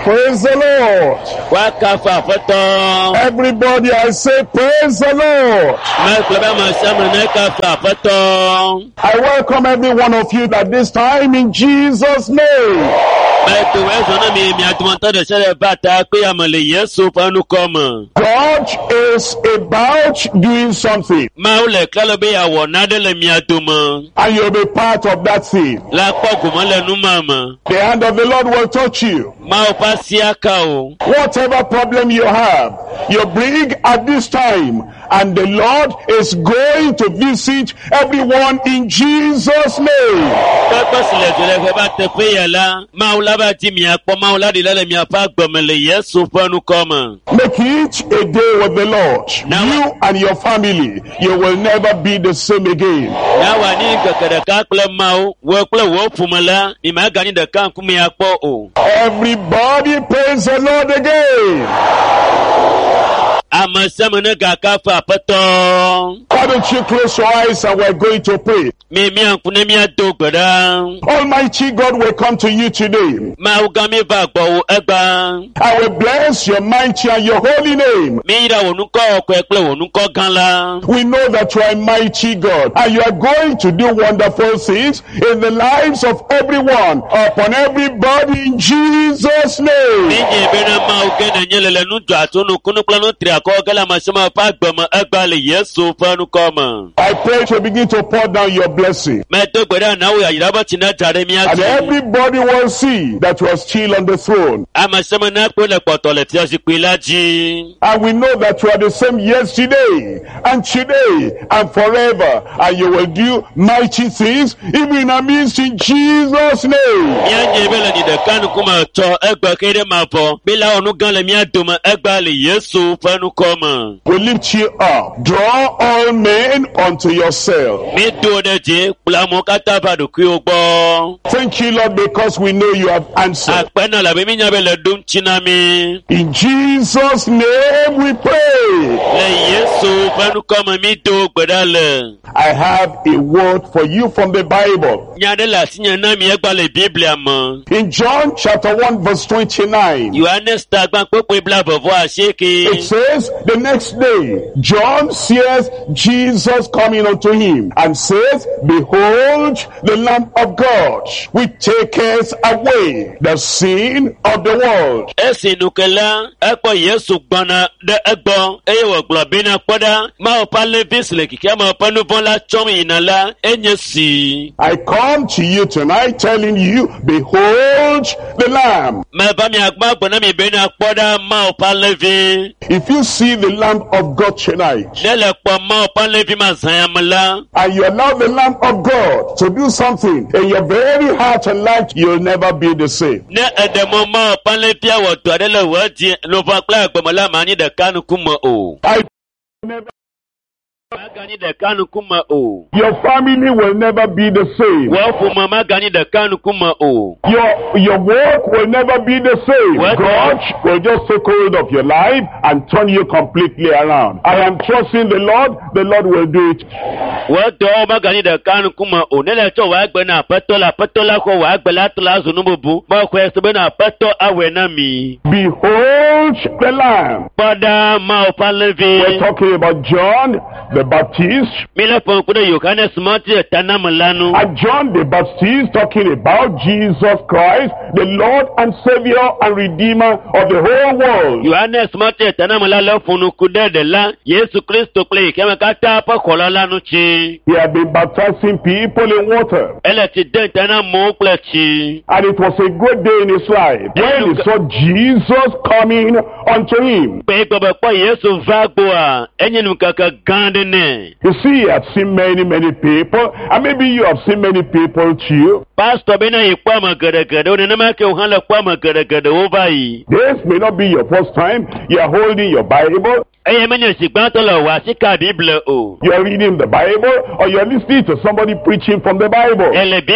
Praise the Lord. Everybody, I say, praise the Lord. I welcome every one of you at this time in Jesus' name. God is about doing something, and you'll be part of that thing. The hand of the Lord will touch you. Whatever problem you have, you bring at this time, and the Lord is going to visit everyone in Jesus' name. Make it a day with the Lord. You and your family, you will never be the same again. Everybody praise the Lord again. Why don't you close your eyes and we're going to pray. Almighty God will come to you today. I will bless your mighty and your holy name. We know that you are a mighty God, and you are going to do wonderful things in the lives of everyone, upon everybody in Jesus' name. I pray to begin to pour down your blessing, and everybody will see that you are still on the throne. And we know that you are the same yesterday and today and forever, and you will do mighty things even in our midst in Jesus' name. We lift you up. Draw all men unto yourself. Thank you, Lord, because we know you have answered. In Jesus' name we pray. I have a word for you from the Bible. In John chapter 1 verse 29, it says, the next day, John sees Jesus coming unto him, and says, behold, the Lamb of God, which taketh away the sin of the world. I come to you tonight telling you, behold the Lamb. If you see the Lamb of God tonight, and you allow the Lamb of God to do something in your very heart and life, you'll never be the same. I never. Your family will never be the same. Your work will never be the same. God will just take hold of your life and turn you completely around. I am trusting the Lord will do it. Behold the Lamb. We're talking about John the Baptist, and John the Baptist talking about Jesus Christ, the Lord and Savior and Redeemer of the whole world. He had been baptizing people in water, and it was a good day in his life when he saw Jesus coming unto him. You see, I've seen many people, and maybe you have seen many people too. This may not be your first time you are holding your Bible. You are reading the Bible, or you are listening to somebody preaching from the Bible.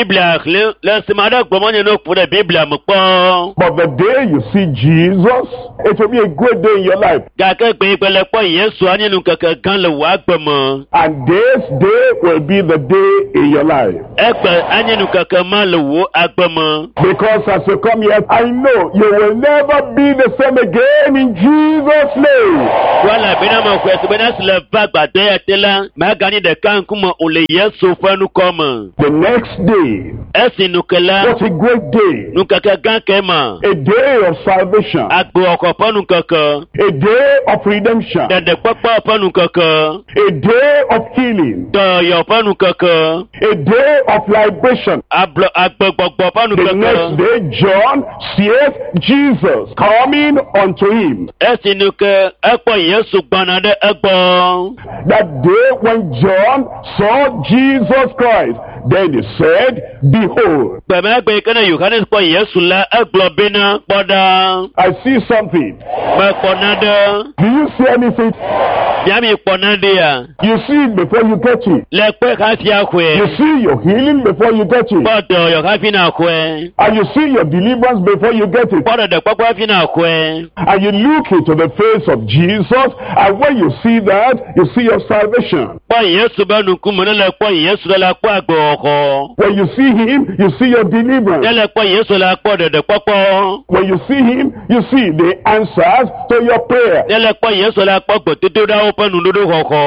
But the day you see Jesus, it will be a great day in your life. agbemo. And this day will be the day in your life. Ekpe anyenu kakama lewo agbemo. Because as you come here, I know you will never be the same again in Jesus' name. Wala bina mo kwesu bina sile bagba de etela. Magani de kankumo ule Yesu fanu koma. The next day, Esi nukela. what a great day. Nukaka gankema. A day of salvation. Agbo okopo nukaka. A day of redemption. Dede kpokpo opo nukaka. A day of healing. Doyo opo nukaka. A day of liberation. Agbogbogbo opo The nukaka. next day, John sees Jesus coming unto him. Esi nuke ekpo Yesu gbanade egbo. That day when John saw Jesus Christ, then he said, Behold. Gbẹ̀mẹ́gbẹ̀ kẹ́nà Yohanes kpọ Yesu la egblɔ bena kpɔɖa. I see something. Mekpɔ naɖe. Do you see anything? Miami kpɔ naɖea. You see it before you get it. Le kpe hafi You axɔe. see your healing before you get it. Kpɔ dɔyɔ hafi na xɔe. And you see your deliverance before you get it. Kpɔ ɖeɖe kpɔkpɔ hafi na xɔe. And you look into the face of Jesus, and when you see that, you see your salvation. Kpɔ Yesu be nukume ne le kpɔ Yesu le la kpɔ agbɔxɔ. When you see him, you see your deliverance. Ne le kpɔ Yesu la kpɔ ɖeɖe kpɔkpɔ. When you see him, you see the answers to your prayer. Ne le kpɔ Yesu la kpɔ gbedodoɖawo ƒe nuɖoɖo xɔxɔ.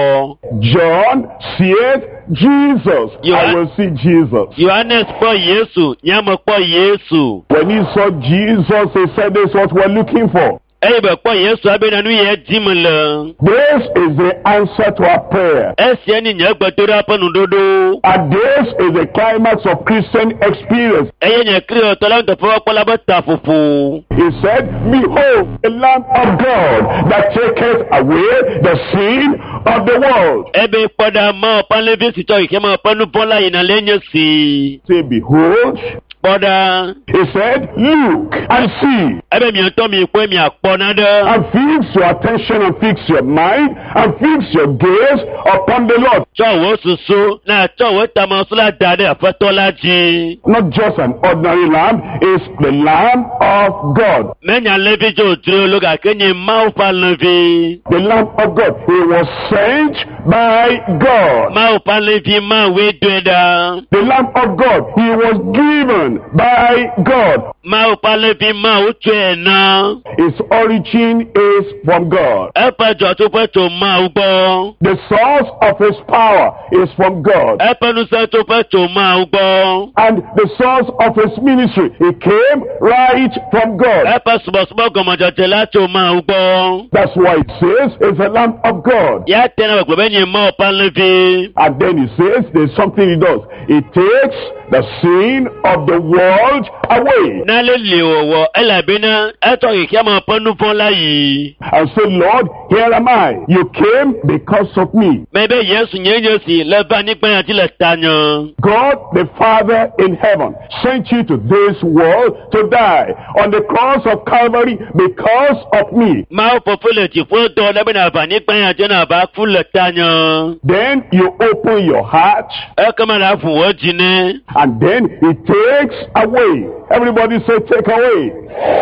John sees Jesus. I will see Jesus. Yohanes kpɔ Yesu. Nyame kpɔ Yesu. When he saw Jesus, he said, this is what we're looking for. Eye be kpɔ Yesu abena nu ye dim le. This is the answer to our prayer. Esia ni nye gbedoɖa ƒe nuɖoɖo. And this is the climax of Christian experience. Eye nye kristo la ŋutɔ ƒe kpɔla be ta ƒoƒo. He said, Behold, the Lamb of God that taketh away the sin of the world. Ebe kpɔɖa ma ɔpa levi si tɔ yike ma ɔpa nubɔ la yina le nye si. Say, behold. Kpɔɖa. He said, look and see. Ebe mietɔ mi kpɔe miakpɔ naɖe. And fix your attention and fix your mind and fix your gaze upon the Lord. Tsɔ wo susu na tsɔ wo tamasu la da ɖe aƒetɔ la dzi. Not just an ordinary lamb, it's the Lamb of God. Menya levi dzo dzro lo gake nye Mawu ƒe levi. The Lamb of God. He was sent by God. Mawu ƒe levi Mawue ɖoe ɖa. The Lamb of God. He was given by God. Mawu ƒe levi Mawu tsɔe na. His origin is from God. Eƒe dzɔtsoƒe tso Mawu gbɔ. The source of his power is from God. Eƒe nusẽtsoƒe tso Mawu gbɔ. And the source of his ministry, it came right from God. Eƒe subɔsubɔ gɔmedzedze la tso Mawu gbɔ. That's why it says it's the Lamb of God. Ya tena gbegbe be nye Mawu ƒe levi. And then he says there's something he does. He takes the sin of the world away. N'ale li wòwɔ elabena etɔ xexeame ƒe nu vɔ̃ la yi. And say, Lord, here am I. You came because of me. Mebe Yesu nye si le va anyigba ya dzi le tanye. God the Father in heaven sent you to this world to die on the cross of Calvary because of me. Mawu Fofo le dziƒo dɔ le bena va anyigba ya dzi na va ku le tanye. Then you open your heart. Ekema la fu wo dzi ne. And then he takes away. Everybody say, take away.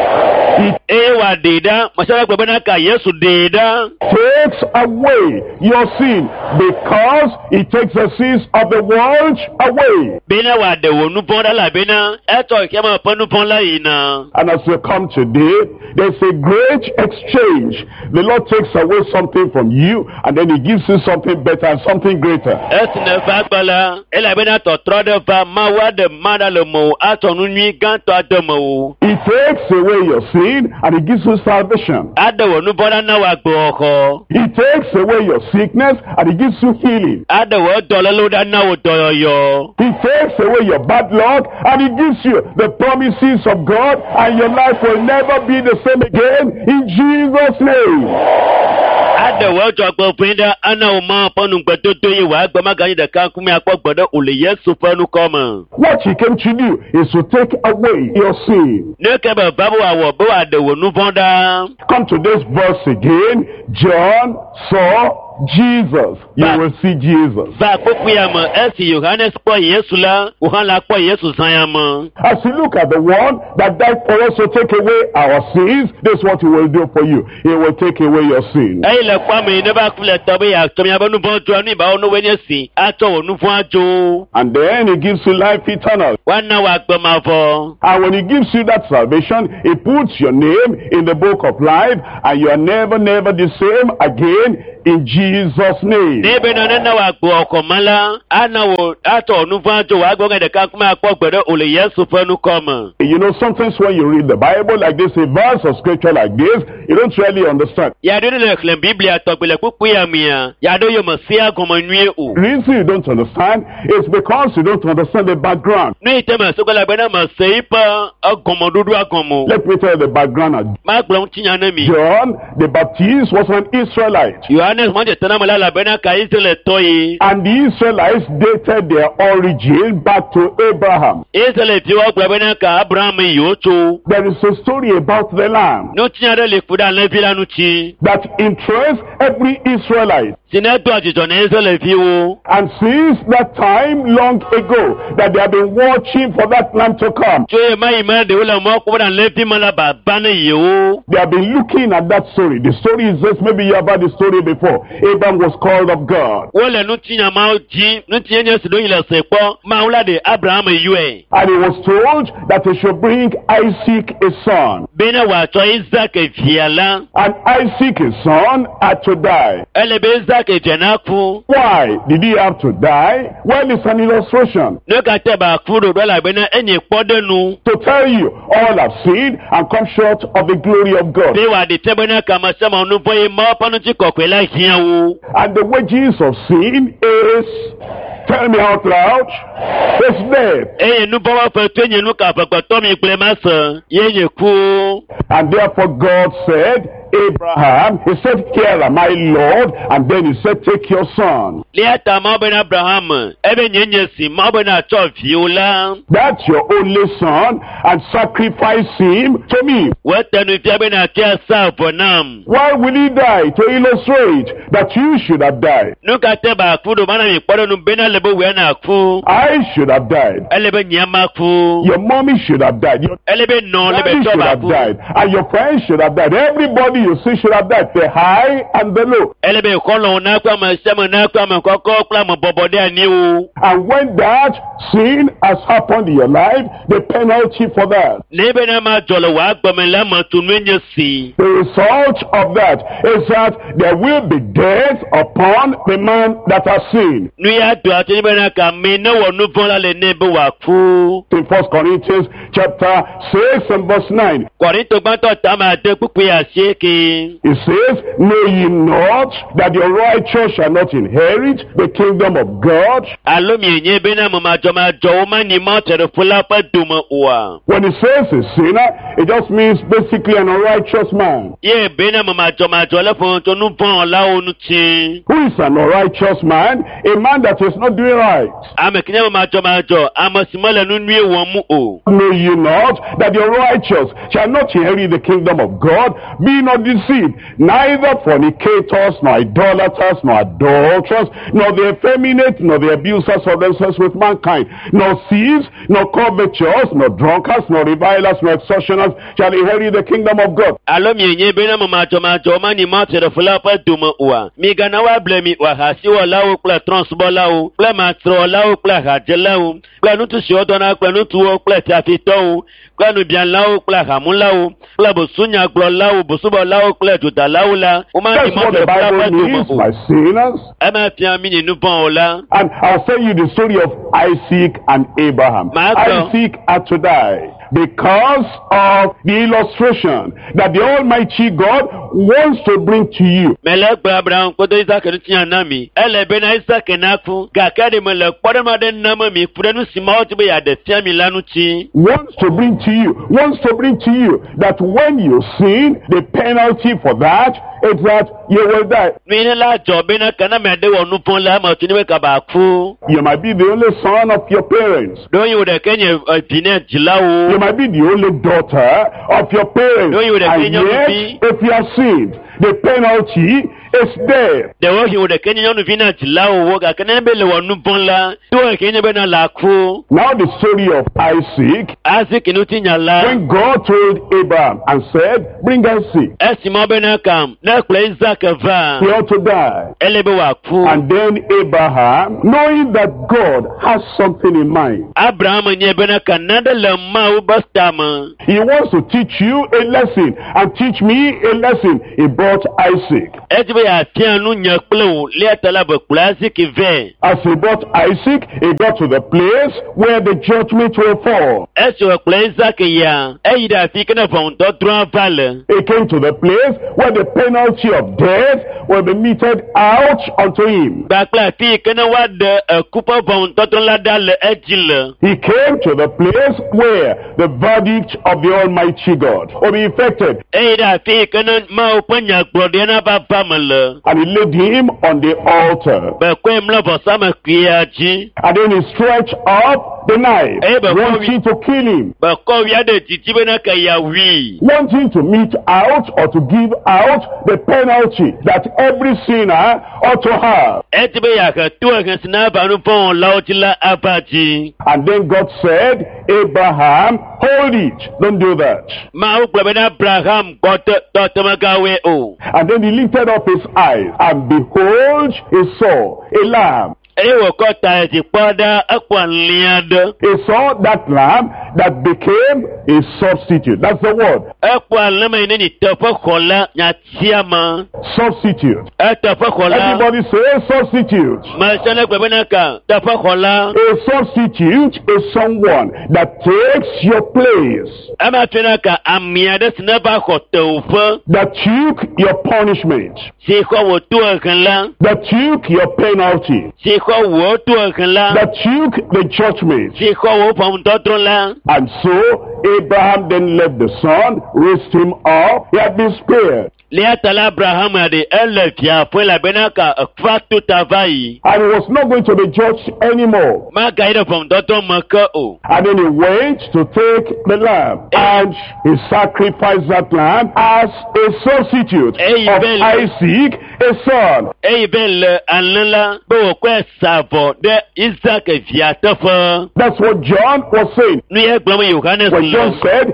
He Eye wa ɖe ɖa. Masala gbe bena ka Yesu ɖe ɖa. takes away your sin because he takes the sins of the world away. Bena wa ɖe wo nu vɔ̃ ɖa elabena etɔ xexeame ƒe nu vɔ̃ la yina. And as you come today, there's a great exchange. The Lord takes away something from you and then he gives you something better and something greater. Esi ne va gbe la elabena tɔtrɔ ɖe va Mawu aɖe ma ɖa le mewò atsɔ nu nyui gãtɔ ade mewò. He takes away your sin and he gives you salvation. Aɖe wò nu vɔ̃ ɖa na wò agbewoxɔ. He takes away your sickness and he gives you healing. Aɖe wò dɔlélo ɖa na wò dɔyɔyɔ. He takes away your bad luck and he gives you the promises of God, and your life will never be the same again in Jesus' name. Aɖe wò dzɔgbeʋẽ ɖa ana wò Mawu ƒe nugbedodo ye wò agbe maganyi ɖeka ŋkume akpɔ gbe ɖe wò le Yesu ƒe nukɔme. What he came to do is to take away your sin. Ne ke be va be wòawɔ be wòaɖe wò nu vɔ̃ ɖa. Come to this verse again. John saw Jesus, you will see Jesus. Va kpokpo ya me esi Yohanes kpɔ Yesu la, wòhã la kpɔ Yesu zã ya me. As you look at the one that died for us to take away our sins, this is what he will do for you. He will take away your sins. Eyi le kpɔ ame yi ne va ku le tɔ be yeatɔ miabe nu vɔ̃ dzo nu bawo ne woe nye si atsɔ wò nu vɔ̃ adzo. And then he gives you life eternal. Woana wò agbe mavɔ. And when he gives you that salvation, he puts your name in the book of life, and you are never the same again in Jesus' name. Ne be na nena wò agbe ɔkɔme la, ana wò atɔ wò nu vɔ̃ adzo wò agbe ŋa ɖeka kume akpɔ gbe ɖe wòle Yesu ƒe nukɔme. You know, sometimes when you read the Bible like this, a verse of scripture like this, you don't really understand. Yaɖo ne le xlẽ Biblia tɔgbe le kpukpu ya mea, yaɖo yo mesia gɔme nyuie o. The reason you don't understand is because you don't understand the background. Nu yi te me so la be ne me se yi ƒe egɔmeɖoɖoa gɔme o. Let me tell you the background. Magblɔ ŋutinya ne mi. John the Baptist was an Israelite. Yohanes mɔdzetena me la elabena ka Israeltɔ ye. And the Israelites dated their origin back to Abraham. Israelviwo gblɔ bena ka Abraham yi wotso. There is a story about the lamb Nutinya ɖe le ku ɖe alẽvi la ŋuti. that interests every Israelite. Si ne do adzidzɔ na Israelviwo. And since that time long ago that they have been watching for that lamb to come, Tso ye ma yi me ɖewo le mɔ kpɔm ɖe alẽvi me la baba ne yewo. they have been looking at that story. The story is this, maybe you have heard the story before. Abraham was called of God. Wole nutinya mawo dzi. Nutinya nye si ɖo yi le se kpɔ. Mawu la ɖe Abraham yɔe. And he was told that he should bring Isaac his son. Bena wòatsɔ Isaac via la. And Isaac his son had to die. Ele be Isaac via na ku. Why did he have to die? Well, it's an illustration Ne kate ba ku ɖo ɖo elabena enye kpɔɖenu. to tell you all have sinned and come short of the glory of God. Be wòaɖe te bena kamesema nu vɔ ye Mawu ƒe ŋutikɔkɔe la hiã wo. And the wages of sin is, tell me out loud, is death. Eye nubɔwɔ ƒe to nye nu ka ƒegbetɔ mi gblẽ ma se. Ye nye ku. And therefore God said, Abraham, he said, here am I, Lord. And then he said, take your son. Lia ta Mawu bena Abraham. Ebe nye si Mawu bena tsɔ viwo la. That's your only son, and sacrifice him to me. Wete nu fia bena tia sa vɔ nam. Why will he die? To illustrate that you should have died. Nu kate ba ku ɖo mana mi kpɔɖenu bena le be wòe na ku. I should have died. Ele be nye ma ku. Your mommy should have died. Your Ele be nɔ le be daddy tɔ should ba have ku. died. And your friends should have died. Everybody you see should have died. The high and the low. Ele be xɔlɔ̃wo na kple ame sia ame na kple ame kɔkɔ kple ame bɔbɔ ɖe aniwo. And when that sin has happened in your life, the penalty for that, Ne be ne ma dzɔ le wò agbeme la me tu nu nye si. the result of that is that there will be death upon the man that has sinned. Nu ya do ati ne be na ka me ne wɔ nu vɔ̃ la le ne be wòaku. In 1 Corinthians chapter 6 and verse 9, Kɔrintɔ gbãtɔ tame ade kpukpui asieke. it says, know ye not that your righteous shall not inherit the kingdom of God? Alo mienye bena madzɔmadzɔwo ma nyi ma tɛɖeƒe la ƒe dome oa. When it says a sinner, it just means basically an unrighteous man. Ye bena madzɔmadzɔ le ƒometɔ nu vɔ̃ lawo ŋuti. Who is an unrighteous man? A man that is not doing right. Ame kenye madzɔmadzɔ, ame si mele nu nyuie wɔm o. Know ye not that your righteous shall not inherit the kingdom of God? Be not deceived, neither fornicators, nor idolaters, nor adulterers, nor the effeminate, nor the abusers of themselves with mankind, nor thieves, nor covetous, nor drunkards, nor revilers, nor extortioners shall inherit the kingdom of God. Alo mienye bena madzɔmadzɔ ma nyi ma tɛɖeƒe la ƒe dome oa. Migana woable mi ahasiwɔlawo kple trɔ̃subɔlawo kple matrɔlawo kple ahadzelawo kple nutusiwo dɔna kple nutuwo kple fiafitɔwo kple nubiãlawo kple ahamulawo kple bosunyagblɔlawo bosubɔlawo kple dzodalawo la. Woma nyi That's ma what the tɛɖeƒe la Bible ƒe dome means o. by sinners. Ema fia mi nyi nu vɔ̃wo la. And I'll tell you the story of Isaac and Abraham. Michael. Isaac had to die because of the illustration that the Almighty God wants to bring to you. Mele gbe Abraham kpɔdo Isaac ŋutia na mi. Ele bena Isaac na ku. Gake ɖe mele kpɔɖeŋu aɖe nam mi ku ɖe nu si Mawu di be yeaɖe fia mi la ŋuti. Wants to bring to you that when you sin, the penalty for that is that you will die. Nu ne la dzɔ bena kana me aɖe wɔ nu vɔ̃ la ame tu ne be kaba ku. You might be the only son of your parents. Ɖo yi wo ɖeke nye vi ne dzilawo. You might be the only daughter of your parents. No, you would have And been your yet, baby. if you have sinned, The penalty is death. De wo hiwo de kenye nyɔnuvi na dzilawo wo gake ne be le wɔ nu vɔ̃ la to kenye be na la ku. Now the story of Isaac. Isaac nu ti nya la. When God told Abraham and said, bring Isaac. Esi mo be na kam na kple Isaac va. He ought to die. Ele be wa ku. And then Abraham, knowing that God has something in mind. Abraham nye be na kanada le ma u bastama. He wants to teach you a lesson and teach me a lesson. He brought Isaac. Eti be ya tianu nya kple le atala be kula Isaac ve. As he brought Isaac, he got to the place where the judgment will fall. Esi o kple Isaac ya. Eyi da fi kana von do tron vale. He came to the place where the penalty of death will be meted out unto him. Bakla fi kana wa de kupa von do tron la dal ejile. He came to the place where the verdict of the Almighty God will be effected. Eyi da fi kana ma o panya gbode na ba pamele. And he laid him on the altar. Be kwem lo bosama kwiaji. And then he stretched up the knife, wanting to kill him. Be ko wi ade titi be na ka ya wi. Wanting to mete out or to give out the penalty that every sinner ought to have. Eti be ya ka tu ka sina ba nu pon la o ti la apaji. And then God said, Abraham, hold it. Don't do that. Ma o gbe na Abraham got to magawe o. And then he lifted up his eyes, and behold, he saw a lamb. Ewo kota ti poda akwan liad. He saw that lamb that became a substitute. That's the word. Akwan lama ni topo kola nya tiama. Substitute. Topo kola. Everybody say substitute. Ma sana gbe na ka topo kola. A substitute is someone that takes your place. Ama tena ka amia de snaba ko tofa. That took your punishment. Si ko wo tu kan la. That took your penalty. Si wo tu kan la. That took the judgment. Si ko wo pon totron la. And so Abraham then left the son, raised him up. He had been spared. Liatala Abraham ade elefia fue la benaka fatu tavai. And he was not going to be judged anymore. Ma gaida from Dr. Makao. And then he went to take the lamb. And he sacrificed that lamb as a substitute of Isaac, a son. Belle anla bo kwe savo de Isaac viatafa. That's what John was saying. When John said,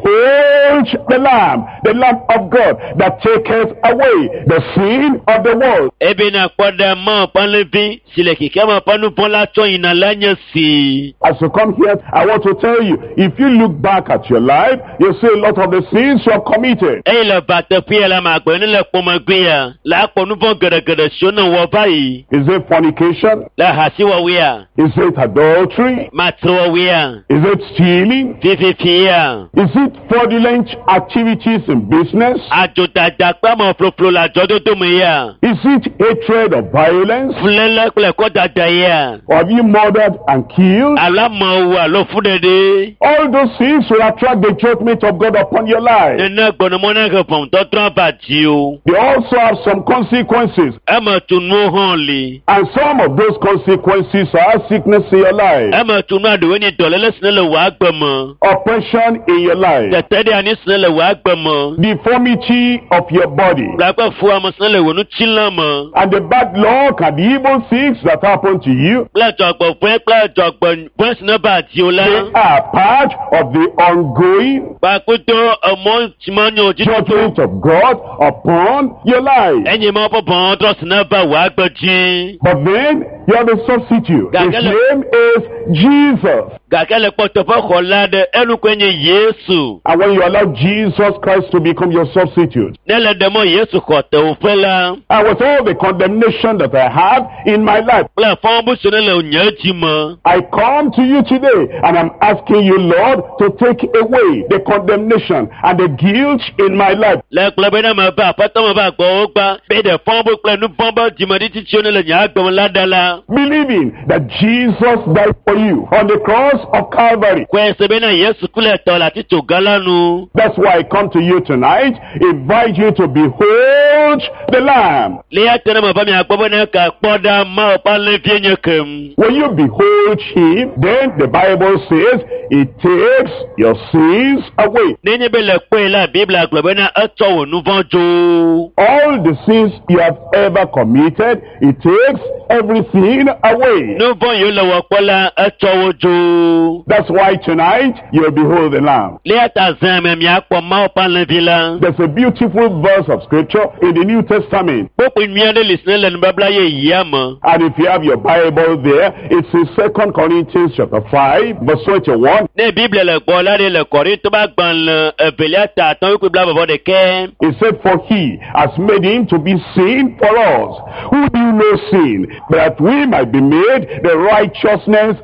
behold the lamb of God that taketh away the sin of the world. Ebina kwada ma panlevi sileki kama panu pola to inalanya si. As you come here, I want to tell you, if you look back at your life, you see a lot of the sins you have committed. La bata pia la magwene la pomagwea la ponu bon gada shona wabai. Is it fornication? La hasiwa wea. Is it adultery? Matro wea. Is it stealing? Fifia. Is it fraudulent activities in business? Dakpama floflo la jodo to meya. Is it hatred or violence? Fulela kule kota daya. Or have you murdered and killed? Alama wa lo fudede. All those things will attract the judgment of God upon your life. Nena gono mona ke pon to trabatio. They also have some consequences. Ama tunu honli. And some of those consequences are sickness in your life. Ama tunu de weni dolele snele wa gbemo. Oppression in your life. Tetede ani snele wa gbemo. Deformity of your body. And the bad luck and the evil things that happen to you, they are part of the ongoing judgment of God upon your life. But then you have a substitute. His name is Jesus. And when you allow Jesus Christ to become your substitute, and with all the condemnation that I have in my life, I come to you today and I'm asking you, Lord, to take away the condemnation and the guilt in my life. Believing that Jesus died for you on the cross cross of Calvary. Kwe sebe na Yesu kule tola tito galanu. That's why I come to you tonight, invite you to behold the Lamb. Leya tena mabami akbobo na ka kpoda ma opale vienye kem. When you behold him, then the Bible says, it takes your sins away. Nenye bele kwe la Biblia akbobo na ato nuvanjo. All the sins you have ever committed, it takes everything away. Nuvon yo la wakola ato jo. That's why tonight you'll behold the Lamb. Leya ta zeme mi akpo ma opale vila. There's a beautiful verse of scripture in the New Testament. Popo inmiade lisne le nbabla ye yama. And if you have your Bible there, it's in 2 Corinthians chapter 5, verse 21. Ne Bible le kola de le Korinto ba gban le evelia ta tan wi bla babo de ke. It said, for he has made him to be sin for us, who knew no sin, that we might be made the righteousness